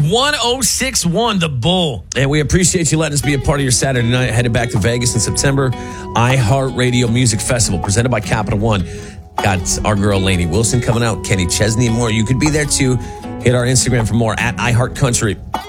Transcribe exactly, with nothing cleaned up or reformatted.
one oh six one, The Bull. And we appreciate you letting us be a part of your Saturday night. Headed back to Vegas in September. iHeartRadio Music Festival presented by Capital One. Got our girl Lainey Wilson coming out, Kenny Chesney and more. You could be there too. Hit our Instagram for more at iHeartCountry.